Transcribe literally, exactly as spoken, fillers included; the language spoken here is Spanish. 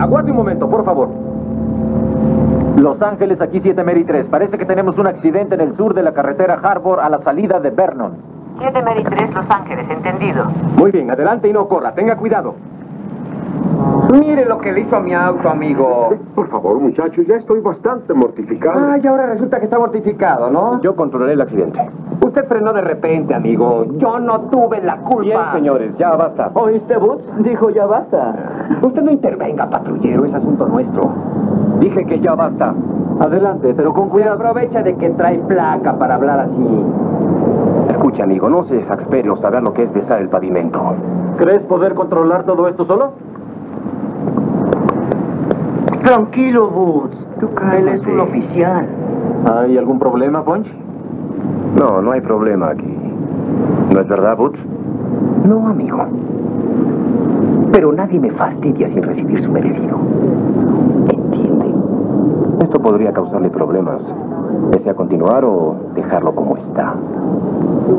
Aguarde un momento, por favor. Los Ángeles, aquí siete Mary tres. Parece que tenemos un accidente en el sur de la carretera Harbor a la salida de Vernon. siete Mary tres, Los Ángeles, entendido. Muy bien, adelante y no corra, tenga cuidado. Mire lo que le hizo a mi auto, amigo. Por favor, muchacho, ya estoy bastante mortificado. Ah, y ahora resulta que está mortificado, ¿no? Yo controlaré el accidente. Usted frenó de repente, amigo. Yo no tuve la culpa. Bien, señores, ya basta. ¿Oíste, Boots? Dijo ya basta. Usted no intervenga, patrullero, es asunto nuestro. Dije que ya basta. Adelante, pero con Se cuidado. aprovecha de que trae placa para hablar así. Escucha, amigo, no se exaspere o saber lo que es besar el pavimento. ¿Crees poder controlar todo esto solo? Tranquilo, Boots. Él es un oficial. ¿Hay algún problema, Punch? No, no hay problema aquí. ¿No es verdad, Boots? No, amigo. Pero nadie me fastidia sin recibir su merecido. ¿Entiende? Esto podría causarle problemas. ¿Desea continuar o dejarlo como está?